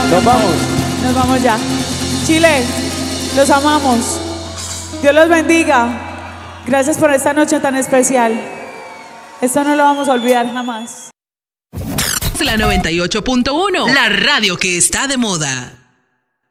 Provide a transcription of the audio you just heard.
Nos vamos. Nos vamos ya. Chile, los amamos. Dios los bendiga. Gracias por esta noche tan especial. Esto no lo vamos a olvidar jamás. La 98.1, la radio que está de moda.